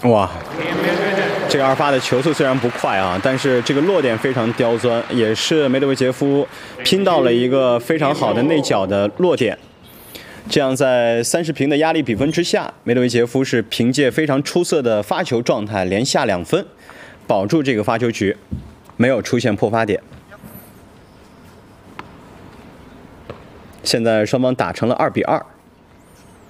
哇，这个阿尔法的球速虽然不快啊，但是这个落点非常刁钻，也是梅德韦杰夫拼到了一个非常好的内角的落点。这样在30平的压力比分之下，梅德韦杰夫是凭借非常出色的发球状态连下2分，保住这个发球局，没有出现破发点。现在双方打成了2比2。